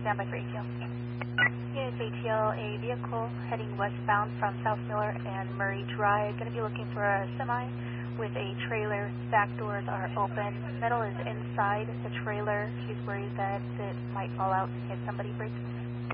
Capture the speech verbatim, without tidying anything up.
stand by for A T L. Unit A T L, a vehicle heading westbound from South Miller and Murray Drive, going to be looking for a semi with a trailer. Back doors are open. Metal is inside the trailer. She's worried that it might fall out and hit somebody. Break.